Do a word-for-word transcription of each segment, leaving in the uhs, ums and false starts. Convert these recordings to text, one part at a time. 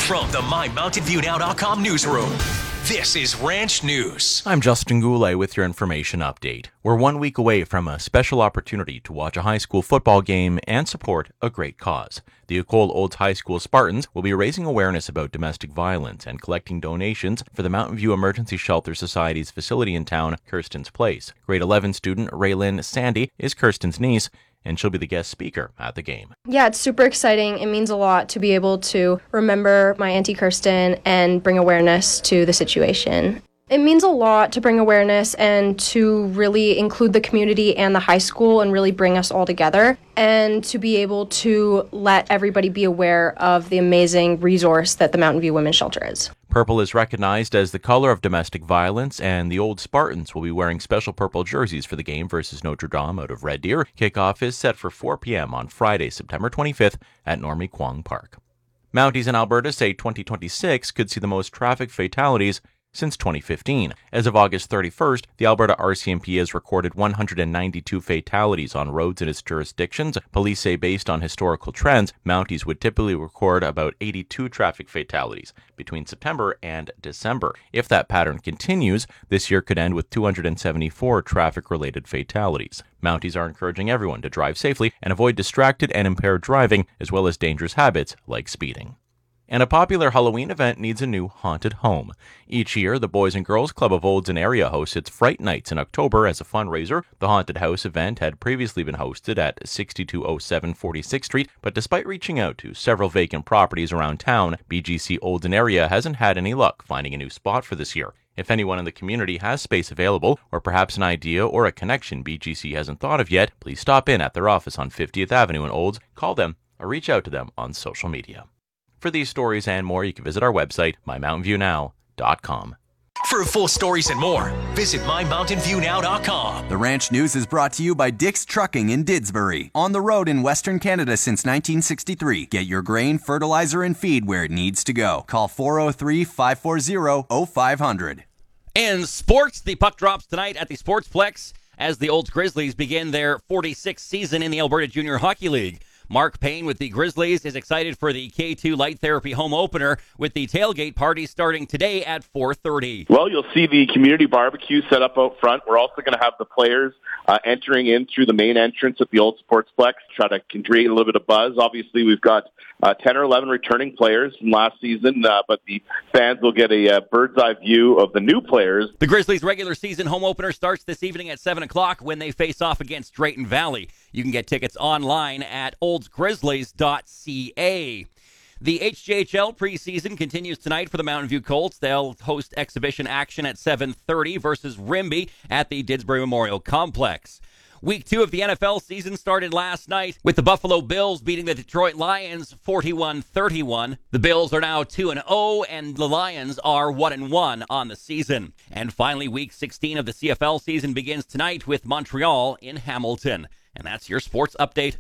From the My Mountain View Now dot com newsroom, this is Ranch News. I'm Justin Goulet with your information update. We're one week away from a special opportunity to watch a high school football game and support a great cause. The Ecole Olds High School Spartans will be raising awareness about domestic violence and collecting donations for the Mountain View Emergency Shelter Society's facility in town, Kirsten's Place. Grade eleven student Raylyn Sandy is Kirsten's niece, and she'll be the guest speaker at the game. Yeah, it's super exciting. It means a lot to be able to remember my Auntie Kirsten and bring awareness to the situation. It means a lot to bring awareness and to really include the community and the high school and really bring us all together, and to be able to let everybody be aware of the amazing resource that the Mountain View Women's Shelter is. Purple is recognized as the color of domestic violence, and the Old Spartans will be wearing special purple jerseys for the game versus Notre Dame out of Red Deer. Kickoff is set for four p.m. on Friday, September twenty-fifth at Normie Kwong Park. Mounties in Alberta say twenty twenty-six could see the most traffic fatalities since twenty fifteen. As of August thirty-first, the Alberta R C M P has recorded one hundred ninety-two fatalities on roads in its jurisdictions. Police say based on historical trends, Mounties would typically record about eighty-two traffic fatalities between September and December. If that pattern continues, this year could end with two hundred seventy-four traffic-related fatalities. Mounties are encouraging everyone to drive safely and avoid distracted and impaired driving, as well as dangerous habits like speeding. And a popular Halloween event needs a new haunted home. Each year, the Boys and Girls Club of Olds and area hosts its Fright Nights in October as a fundraiser. The haunted house event had previously been hosted at sixty-two oh seven forty-sixth Street, but despite reaching out to several vacant properties around town, B G C Olds and area hasn't had any luck finding a new spot for this year. If anyone in the community has space available, or perhaps an idea or a connection B G C hasn't thought of yet, please stop in at their office on fiftieth Avenue in Olds, call them, or reach out to them on social media. For these stories and more, you can visit our website, my mountain view now dot com. For full stories and more, visit my mountain view now dot com. The Ranch News is brought to you by Dick's Trucking in Didsbury. On the road in Western Canada since nineteen sixty-three. Get your grain, fertilizer, and feed where it needs to go. Call four oh three, five four zero, oh five hundred. In sports, the puck drops tonight at the Sportsplex as the Olds Grizzlies begin their forty-sixth season in the Alberta Junior Hockey League. Mark Payne with the Grizzlies is excited for the K two Light Therapy home opener with the tailgate party starting today at four thirty. Well, you'll see the community barbecue set up out front. We're also going to have the players uh, entering in through the main entrance at the Old Sportsplex, try to create a little bit of buzz. Obviously, we've got uh, ten or eleven returning players from last season, uh, but the fans will get a uh, bird's eye view of the new players. The Grizzlies' regular season home opener starts this evening at seven o'clock when they face off against Drayton Valley. You can get tickets online at olds grizzlies dot c a. The H J H L preseason continues tonight for the Mountain View Colts. They'll host exhibition action at seven thirty versus Rimbey at the Didsbury Memorial Complex. Week two of the N F L season started last night with the Buffalo Bills beating the Detroit Lions forty-one thirty-one. The Bills are now two and oh, and the Lions are one and one on the season. And finally, Week sixteen of the C F L season begins tonight with Montreal in Hamilton. And that's your sports update.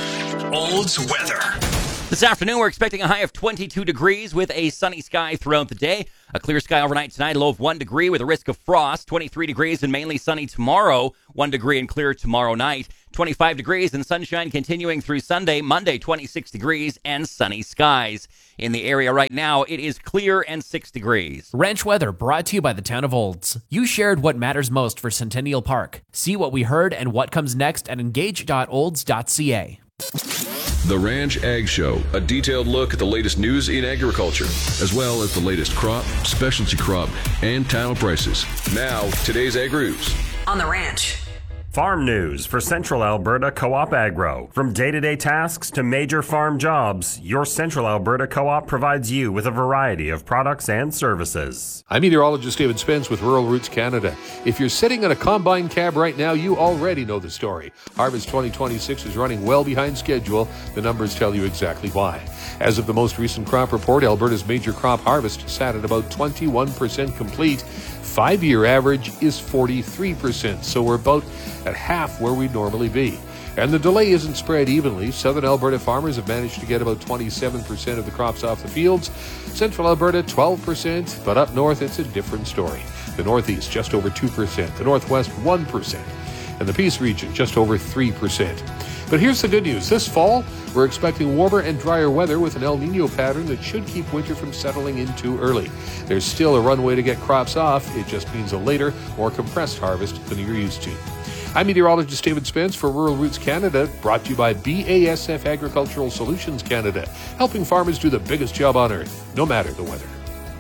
Olds weather. This afternoon, we're expecting a high of twenty-two degrees with a sunny sky throughout the day. A clear sky overnight tonight, a low of one degree with a risk of frost. twenty-three degrees and mainly sunny tomorrow. one degree and clear tomorrow night. twenty-five degrees and sunshine continuing through Sunday. Monday, twenty-six degrees and sunny skies. In the area right now, it is clear and six degrees. Ranch weather brought to you by the town of Olds. You shared what matters most for Centennial Park. See what we heard and what comes next at engage dot olds dot c a. The Ranch Ag Show, a detailed look at the latest news in agriculture, as well as the latest crop, specialty crop, and cattle prices. Now, today's Ag News. On the Ranch. Farm news for Central Alberta Co-op Agro. From day-to-day tasks to major farm jobs, your Central Alberta Co-op provides you with a variety of products and services. I'm meteorologist David Spence with Rural Roots Canada. If you're sitting in a combine cab right now, you already know the story. Harvest twenty twenty-six is running well behind schedule. The numbers tell you exactly why. As of the most recent crop report, Alberta's major crop harvest sat at about twenty-one percent complete. Five-year average is forty-three percent, so we're about at half where we'd normally be. And the delay isn't spread evenly. Southern Alberta farmers have managed to get about twenty-seven percent of the crops off the fields. Central Alberta, twelve percent, but up north it's a different story. The Northeast, just over two percent. The Northwest, one percent. and the Peace region just over three percent. But here's the good news. This fall, we're expecting warmer and drier weather with an El Nino pattern that should keep winter from settling in too early. There's still a runway to get crops off. It just means a later, more compressed harvest than you're used to. I'm meteorologist David Spence for Rural Roots Canada, brought to you by B A S F Agricultural Solutions Canada, helping farmers do the biggest job on earth, no matter the weather.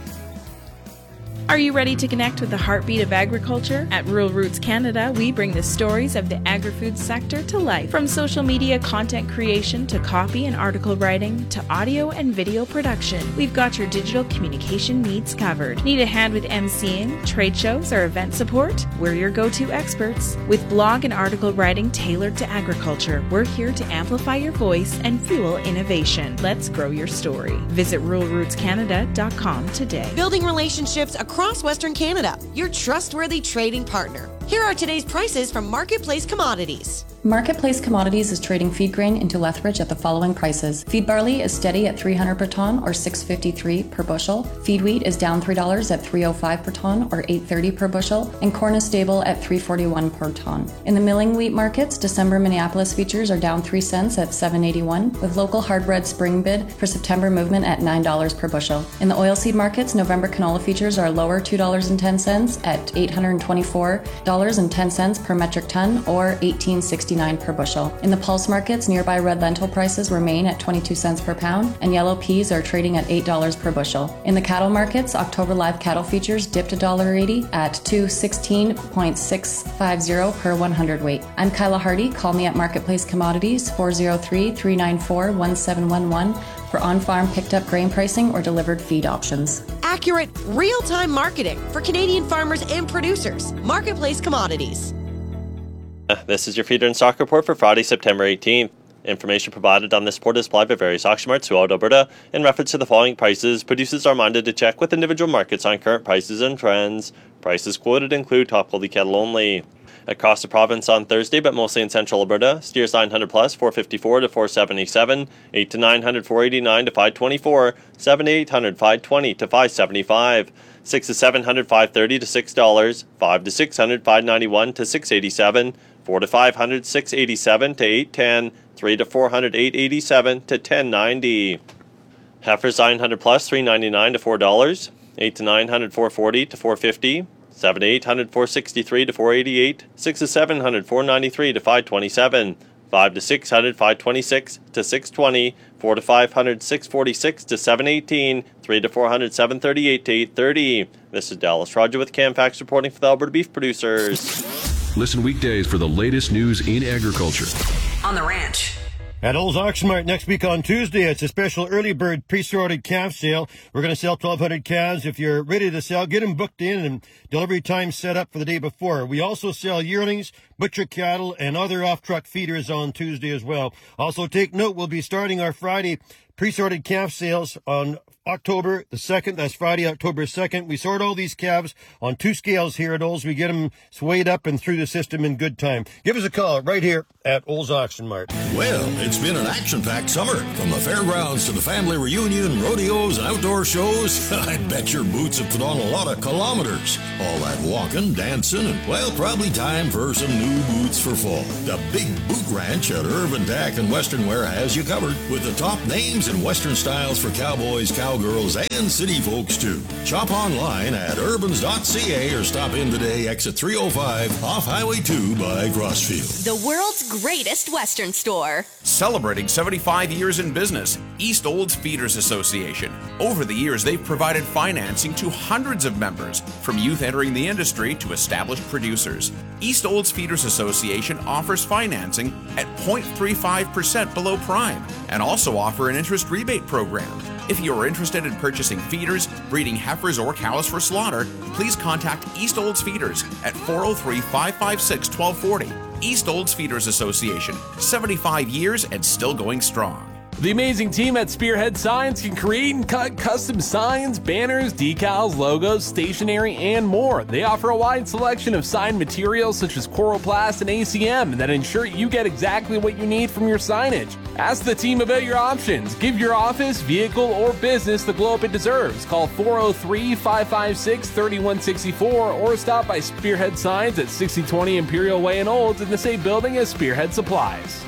Are you ready to connect with the heartbeat of agriculture? At Rural Roots Canada, we bring the stories of the agri-food sector to life. From social media content creation to copy and article writing to audio and video production, we've got your digital communication needs covered. Need a hand with emceeing, trade shows, or event support? We're your go-to experts. With blog and article writing tailored to agriculture, we're here to amplify your voice and fuel innovation. Let's grow your story. Visit rural roots canada dot com today. Building relationships across Across Western Canada, your trustworthy trading partner. Here are today's prices from Marketplace Commodities. Marketplace Commodities is trading feed grain into Lethbridge at the following prices. Feed barley is steady at three hundred per ton or six fifty-three per bushel. Feed wheat is down three dollars at three oh five per ton or eight thirty per bushel. And corn is stable at three forty-one per ton. In the milling wheat markets, December Minneapolis futures are down three cents at seven eighty-one, with local hardbread spring bid for September movement at nine dollars per bushel. In the oilseed markets, November canola futures are lower two dollars and ten cents at eight hundred twenty-four dollars and ten cents per metric ton or eighteen sixty-nine per bushel. In the pulse markets, nearby red lentil prices remain at twenty-two cents per pound, and yellow peas are trading at eight dollars per bushel. In the cattle markets, October live cattle futures dipped one dollar eighty at two sixteen point six five zero per one hundred weight. I'm Kyla Hardy. Call me at Marketplace Commodities four oh three, three nine four, one seven one one for on-farm picked-up grain pricing or delivered feed options. Accurate, real-time marketing for Canadian farmers and producers. Marketplace Commodities. This is your feeder and stock report for Friday, September eighteenth. Information provided on this report is supplied by various auction marts throughout Alberta. In reference to the following prices, producers are reminded to check with individual markets on current prices and trends. Prices quoted include top quality cattle only. Across the province on Thursday, but mostly in central Alberta, steers nine hundred plus, four fifty-four to four seventy-seven, eight to nine hundred, four eighty-nine to five twenty-four, seven to eight hundred, five twenty to five seventy-five, six to seven hundred, five thirty to six dollars, five to six hundred, five ninety-one to six eighty-seven, four to five hundred, six eighty-seven to eight ten, three to four hundred, eight eighty-seven to ten ninety. Heifers nine hundred plus, three ninety-nine to four dollars, eight to nine hundred, four forty to four fifty, seven to eight hundred, four sixty-three to four eighty-eight, six to seven hundred, four ninety-three to five twenty-seven, five to six hundred, five twenty-six to six twenty, four to five hundred, six forty-six to seven eighteen, three to four hundred, seven thirty-eight to eight thirty. This is Dallas Roger with CamFax reporting for the Alberta Beef Producers. Listen weekdays for the latest news in agriculture. On the ranch. At Olds Auction Mart next week on Tuesday, it's a special early bird pre-sorted calf sale. We're going to sell twelve hundred calves. If you're ready to sell, get them booked in and delivery time set up for the day before. We also sell yearlings, butcher cattle, and other off-truck feeders on Tuesday as well. Also take note, we'll be starting our Friday pre-sorted calf sales on October the second. That's Friday, October second. We sort all these calves on two scales here at Olds. We get them weighed up and through the system in good time. Give us a call right here at Olds Auction Mart. Well, it's been an action-packed summer. From the fairgrounds to the family reunion, rodeos, and outdoor shows. I bet your boots have put on a lot of kilometers. All that walking, dancing, and, well, probably time for some new boots for fall. The Big Boot Ranch at Urban Tack and Western Wear has you covered with the top names and Western styles for cowboys, cowgirls, and city folks, too. Shop online at urbans dot c a or stop in today, exit three oh five off Highway two by Crossfield. The world's greatest Western store. Celebrating seventy-five years in business, East Olds Feeders Association. Over the years, they've provided financing to hundreds of members, from youth entering the industry to established producers. East Olds Feeders Association offers financing at zero point three five percent below prime and also offer an interest rebate program. If you are interested in purchasing feeders, breeding heifers, or cows for slaughter, please contact East Olds Feeders at four oh three, five five six, one two four oh. East Olds Feeders Association, seventy-five years and still going strong. The amazing team at Spearhead Signs can create and cut custom signs, banners, decals, logos, stationery, and more. They offer a wide selection of sign materials such as Coroplast and A C M that ensure you get exactly what you need from your signage. Ask the team about your options. Give your office, vehicle, or business the glow up it deserves. Call four oh three, five five six, three one six four or stop by Spearhead Signs at sixty twenty Imperial Way in Olds in the same building as Spearhead Supplies.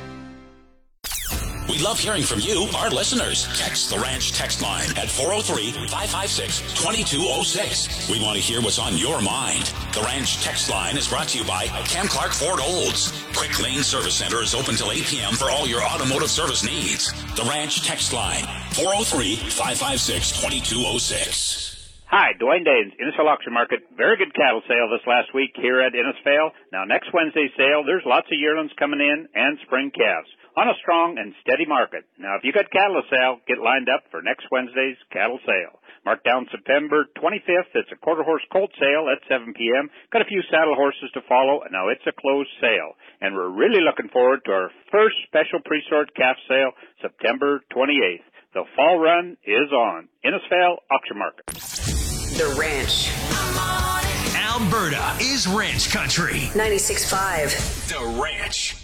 We love hearing from you, our listeners. Text the Ranch text line at four oh three, five five six, two two oh six. We want to hear what's on your mind. The Ranch text line is brought to you by Cam Clark Ford Olds. Quick Lane Service Center is open till eight p.m. for all your automotive service needs. The Ranch text line, four oh three, five five six, two two oh six. Hi, Dwayne Daines, Innisfail Auction Market. Very good cattle sale this last week here at Innisfail. Now, next Wednesday's sale, there's lots of yearlings coming in and spring calves on a strong and steady market. Now, if you got cattle to sell, get lined up for next Wednesday's cattle sale. Mark down September twenty-fifth. It's a quarter horse colt sale at seven p.m. Got a few saddle horses to follow. Now, it's a closed sale. And we're really looking forward to our first special pre-sort calf sale, September twenty-eighth. The fall run is on. Innisfail Auction Market. The Ranch. Alberta is ranch country. ninety-six point five. The Ranch.